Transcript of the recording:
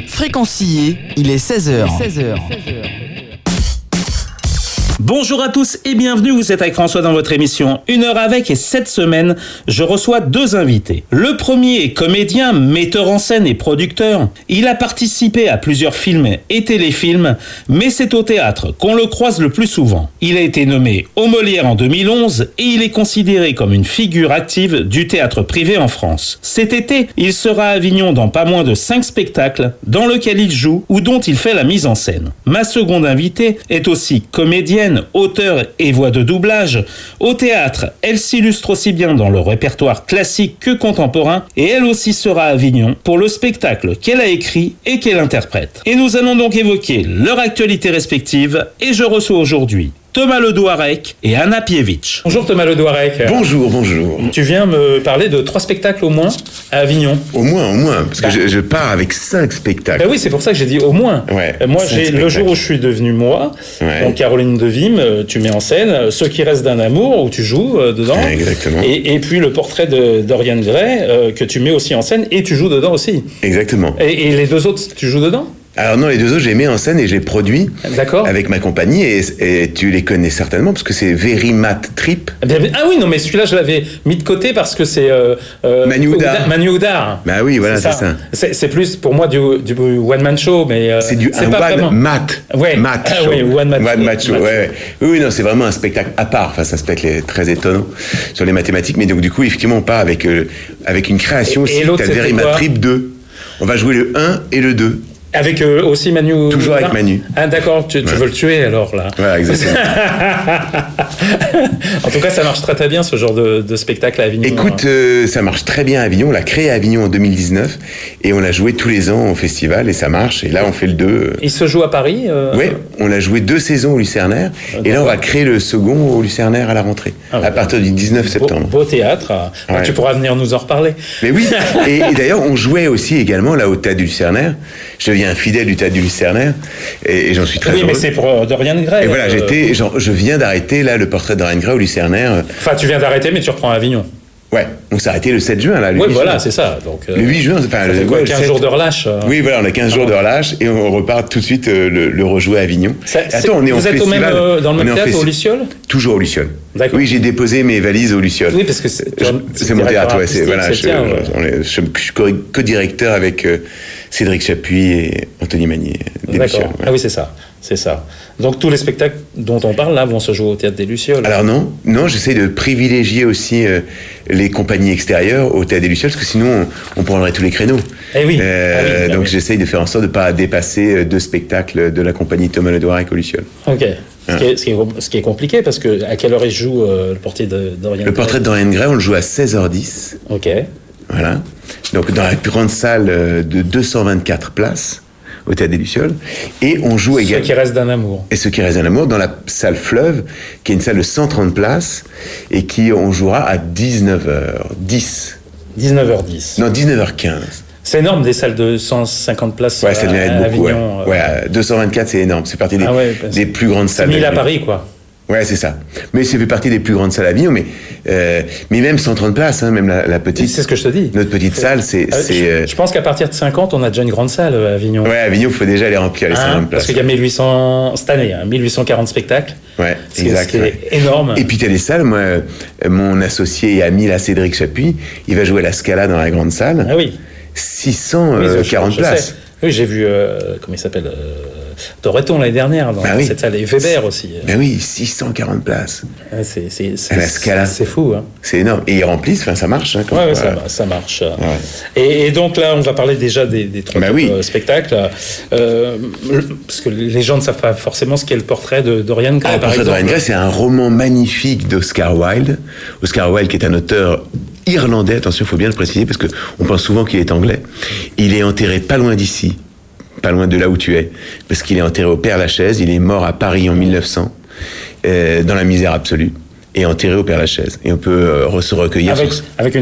Fréquencier, il est 16h. Bonjour à tous et bienvenue, vous êtes avec François dans votre émission 1 heure avec, et cette semaine, je reçois 2 invités. Le premier est comédien, metteur en scène et producteur. Il a participé à plusieurs films et téléfilms, mais c'est au théâtre qu'on le croise le plus souvent. Il a été nommé au Molière en 2011 et il est considéré comme une figure active du théâtre privé en France. Cet été, il sera à Avignon dans pas moins de 5 spectacles dans lesquels il joue ou dont il fait la mise en scène. Ma seconde invitée est aussi comédienne, auteur et voix de doublage. Au théâtre, elle s'illustre aussi bien dans le répertoire classique que contemporain et elle aussi sera à Avignon pour le spectacle qu'elle a écrit et qu'elle interprète. Et nous allons donc évoquer leur actualité respective et je reçois aujourd'hui Thomas Ledouarec et Anna Pievitch. Bonjour Thomas Ledouarec. Bonjour. Tu viens me parler de 3 spectacles au moins à Avignon. Au moins, parce que je pars avec 5 spectacles. Ben oui, c'est pour ça que j'ai dit au moins. Ouais, moi, j'ai spectacles. Le jour où je suis devenu moi, donc Caroline Devim, tu mets en scène Ceux qui restent d'un amour, où tu joues dedans. Ouais, exactement. Et puis le portrait de Dorian Gray, que tu mets aussi en scène, et tu joues dedans aussi. Exactement. Et les 2 autres, tu joues dedans ? Alors non, les 2 autres, j'ai mis en scène et j'ai produit. D'accord. Avec ma compagnie, et tu les connais certainement, parce que c'est Very Mat Trip. Ah oui, non, mais celui-là, je l'avais mis de côté parce que c'est... Manu Oudar. Manu Oudar. Bah oui, voilà, c'est ça. C'est plus, pour moi, du one-man show, mais C'est du c'est pas vraiment... mat. Ouais. Mat Ah show. oui, one-man show. Ouais. Oui, non, c'est vraiment un spectacle à part. Enfin, c'est un spectacle très étonnant sur les mathématiques. Mais donc, du coup, effectivement, on part avec une création aussi. Et l'autre, t'as Very c'était Mat quoi ? Trip 2. On va jouer le 1 et le 2. Avec aussi Manu. Toujours avec Manu. Ah d'accord, tu veux le tuer alors là. Voilà, exactement. En tout cas, ça marche très très bien ce genre de spectacle à Avignon. Écoute, ça marche très bien à Avignon. On l'a créé à Avignon en 2019 et on l'a joué tous les ans au festival et ça marche. Et là, on fait le 2. Il se joue à Paris Oui, on l'a joué 2 saisons au Lucernaire et là, on va créer le second au Lucernaire à la rentrée, à partir du 19 septembre. Beau théâtre. Ouais. Tu pourras venir nous en reparler. Mais oui, et d'ailleurs, on jouait aussi également là au Théâtre du Lucernaire. Je deviens un fidèle du Théâtre du Lucernaire et j'en suis très heureux. Oui, mais c'est pour Dorian Gray. Et voilà, je viens d'arrêter là le portrait de Dorian Gray au Lucernaire. Enfin, tu viens d'arrêter, mais tu reprends à Avignon. Ouais, on s'est arrêté le 7 juin là. Oui, voilà, c'est ça. Donc, le 8 juin, enfin, ça fait quoi, 15 jours de relâche. Oui, voilà, on a 15 jours de relâche et on repart tout de suite le rejouer à Avignon. Attends, vous êtes dans le même théâtre, au Luciole ? Toujours au Luciole. D'accord. Oui, j'ai déposé mes valises au Luciole. Oui, parce que c'est mon théâtre, ouais. Voilà, je suis co-directeur avec Cédric Chapuis et Anthony Magnier. D'accord. Ouais. Ah oui, c'est ça. Donc tous les spectacles dont on parle là vont se jouer au Théâtre des Lucioles. Alors non, j'essaie de privilégier aussi les compagnies extérieures au Théâtre des Lucioles, parce que sinon on prendrait tous les créneaux. Eh oui. Donc j'essaie de faire en sorte de ne pas dépasser 2 spectacles de la compagnie Thomas Ledouarec au Lucioles. Ok. Ce qui est compliqué, parce que à quelle heure il joue le portrait de Dorian Gray ? Le portrait de Dorian Gray, on le joue à 16h10. Ok. Voilà. Donc dans la plus grande salle de 224 places au Théâtre des Lucioles. Et on joue également... Ceux qui restent d'un amour. Et Ceux qui restent d'un amour dans la salle Fleuve, qui est une salle de 130 places et qui on jouera à 19h10. 19h10. Non, 19h15. C'est énorme, des salles de 150 places. Ouais, ça devient être beaucoup. Avignon, ouais, 224, c'est énorme. C'est partie des plus grandes salles. C'est 1000 à Paris, quoi. Ouais, c'est ça. Mais ça fait partie des plus grandes salles à Avignon, mais même 130 places, hein, même la petite. C'est ce que je te dis. Notre petite salle, c'est. Je pense qu'à partir de 50, on a déjà une grande salle à Avignon. Ouais, à Avignon, il faut déjà les remplir, les 50 places. Parce qu'il y a 1800, cette année, 1840 spectacles. Ouais, exact. C'est énorme. Et puis, tu as les salles, moi, mon associé et ami, là, Cédric Chapuis, il va jouer à la Scala dans la grande salle. Ah oui. 640 places. Oui, j'ai vu, comment il s'appelle Torreton l'année dernière dans cette salle, et Weber aussi. Ben oui, 640 places. C'est à la Scala. C'est fou. Hein. C'est énorme. Et ils remplissent, ça marche. Hein, ouais, ça marche. Ouais. Et donc là, on va parler déjà des 3 spectacles. Parce que les gens ne savent pas forcément ce qu'est le portrait de Dorian Gray. Le portrait de Dorian Gray, c'est un roman magnifique d'Oscar Wilde. Oscar Wilde, qui est un auteur irlandais, attention, il faut bien le préciser, parce qu'on pense souvent qu'il est anglais. Il est enterré pas loin d'ici, pas loin de là où tu es, parce qu'il est enterré au Père-Lachaise. Il est mort à Paris en 1900, dans la misère absolue, et enterré au Père-Lachaise. Et on peut se recueillir avec une